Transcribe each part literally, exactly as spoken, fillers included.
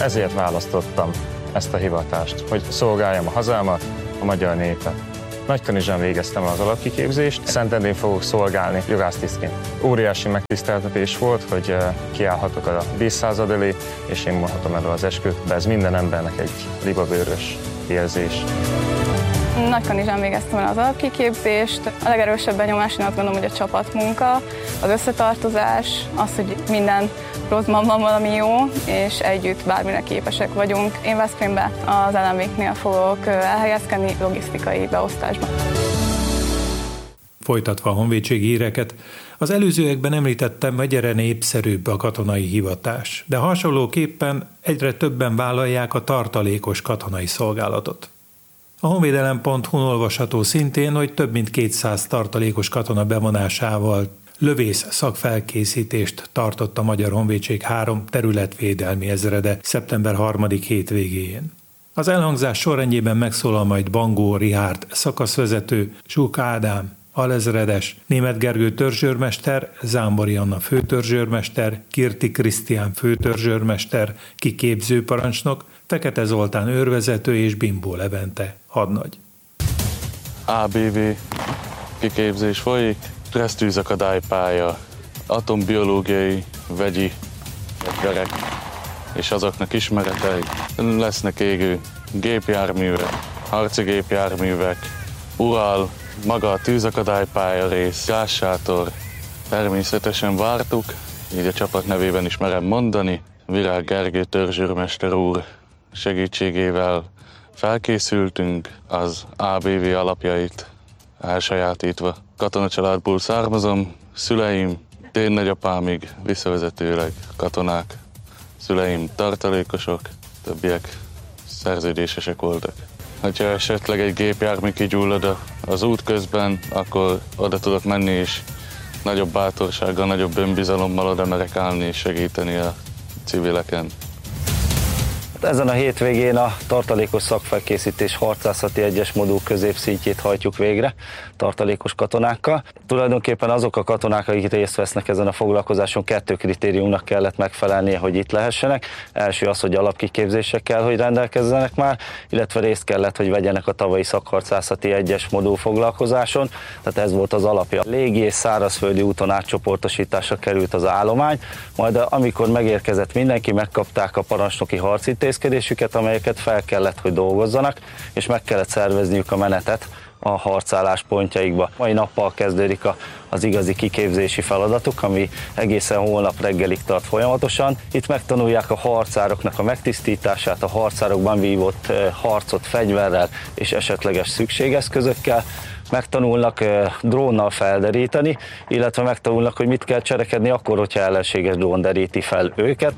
Ezért választottam ezt a hivatást, hogy szolgáljam a hazámat, a magyar népet. Nagykanizsán végeztem az alapkiképzést, Szentendrén fogok szolgálni jogásztisztként. Óriási megtiszteltetés volt, hogy kiállhatok a díszszázad elé, és én mondhatom erről az esküt, de ez minden embernek egy libabőrös érzés. Nagykanizsán végeztem el az alapkiképzést. A legerősebb benyomás, én azt gondolom, hogy a csapatmunka, az összetartozás, az, hogy minden rosszban van valami jó, és együtt bármire képesek vagyunk. Én Veszprémbe az el em vé-knél fogok elhelyezkedni logisztikai beosztásban. Folytatva a honvédségi híreket, az előzőekben említettem, hogy egyre népszerűbb a katonai hivatás, de hasonlóképpen egyre többen vállalják a tartalékos katonai szolgálatot. A honvédelem pont hu-n olvasható szintén, hogy több mint kétszáz tartalékos katona bevonásával lövész szakfelkészítést tartott a Magyar Honvédség három területvédelmi ezrede szeptember harmadik hétvégéjén. Az elhangzás sorrendjében megszólal majd Bangó Richárd szakaszvezető, Zsuk Ádám alezredes, Németh Gergő törzsőrmester, Zámbori Anna főtörzsőrmester, Kirti Krisztián főtörzsőrmester, kiképző parancsnok, Fekete Zoltán őrvezető és Bimbó Levente hadnagy. á bé vé kiképzés folyik, stressztűzakadálypálya, atombiológiai, vegyi fegyverek és azoknak ismeretei. Lesznek égő gépjárművek, harci gépjárművek, Ural, maga a tűzakadálypálya rész, gázsátor. Természetesen vártuk, így a csapat nevében is merem mondani, Virág Gergő törzsőrmester úr segítségével felkészültünk az á bé vé alapjait elsajátítva. Katonacsaládból származom, szüleim, dédnagyapámig visszavezetőleg katonák, szüleim tartalékosok, többiek szerződésesek voltak. Ha esetleg egy gépjármű kigyullad az út közben, akkor oda tudok menni és nagyobb bátorsággal, nagyobb önbizalommal oda merek állni és segíteni a civileken. Ezen a hétvégén a tartalékos szakfelkészítés harcászati egyes modul középszintjét hajtjuk végre tartalékos katonákkal. Tulajdonképpen azok a katonák, akik részt vesznek ezen a foglalkozáson, kettő kritériumnak kellett megfelelnie, hogy itt lehessenek. Első az, hogy alapkiképzések kell, hogy rendelkezzenek már, illetve részt kellett, hogy vegyenek a tavalyi szakharcászati egyes modul foglalkozáson. Tehát ez volt az alapja. Légi és szárazföldi úton átcsoportosításra került az állomány, majd amikor megérkezett mindenki, megkapták a parancsnoki harcintézkedésüket, amelyeket fel kellett, hogy dolgozzanak, és meg kellett szervezniük a menetet a harcállás pontjaikba. Mai nappal kezdődik a, az igazi kiképzési feladatuk, ami egészen holnap reggelig tart folyamatosan. Itt megtanulják a harcároknak a megtisztítását, a harcárokban vívott harcot fegyverrel és esetleges szükségeszközökkel. Megtanulnak drónnal felderíteni, illetve megtanulnak, hogy mit kell cselekedni akkor, hogyha ellenséges drón deríti fel őket.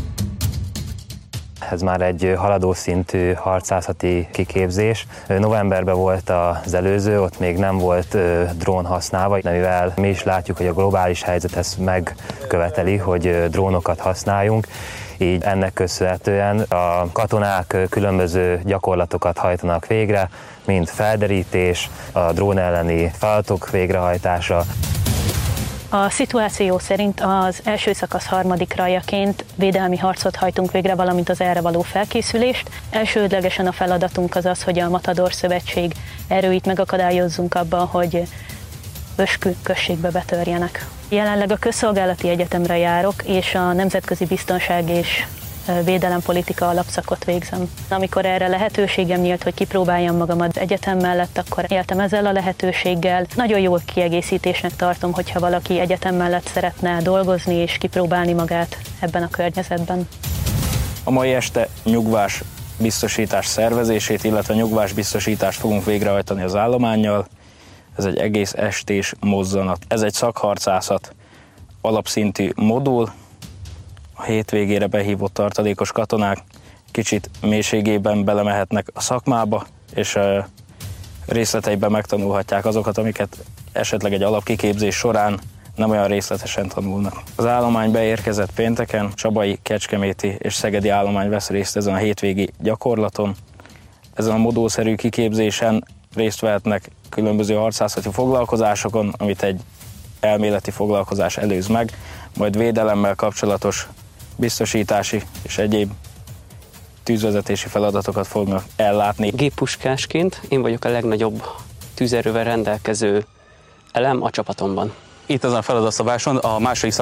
Ez már egy haladó szintű harcászati kiképzés. Novemberben volt az előző, ott még nem volt drón használva, de mivel mi is látjuk, hogy a globális helyzet ezt megköveteli, hogy drónokat használjunk, így ennek köszönhetően a katonák különböző gyakorlatokat hajtanak végre, mint felderítés, a drón elleni feladatok végrehajtása. A szituáció szerint az első szakasz harmadik rajjaként védelmi harcot hajtunk végre, valamint az erre való felkészülést. Elsődlegesen a feladatunk az az, hogy a Matador Szövetség erőit megakadályozzunk abban, hogy Öskü községbe betörjenek. Jelenleg a Közszolgálati Egyetemre járok, és a Nemzetközi Biztonság és Védelempolitika alapszakot végzem. Amikor erre lehetőségem nyílt, hogy kipróbáljam magam az egyetem mellett, akkor éltem ezzel a lehetőséggel. Nagyon jó kiegészítésnek tartom, hogyha valaki egyetem mellett szeretne dolgozni és kipróbálni magát ebben a környezetben. A mai este nyugvás biztosítás szervezését, illetve nyugvás biztosítást fogunk végrehajtani az állománnyal. Ez egy egész estés mozzanat. Ez egy szakharcászat alapszintű modul. A hétvégére behívott tartalékos katonák kicsit mélységében belemehetnek a szakmába, és részleteiben megtanulhatják azokat, amiket esetleg egy alapkiképzés során nem olyan részletesen tanulnak. Az állomány beérkezett pénteken, Csabai, Kecskeméti és Szegedi állomány vesz részt ezen a hétvégi gyakorlaton. Ezen a modulszerű kiképzésen részt vehetnek különböző harcászati foglalkozásokon, amit egy elméleti foglalkozás előz meg, majd védelemmel kapcsolatos biztosítási és egyéb tűzvezetési feladatokat fognak ellátni. Géppuskásként én vagyok a legnagyobb tűzerővel rendelkező elem a csapatomban. Itt ezen a feladatszabáson a második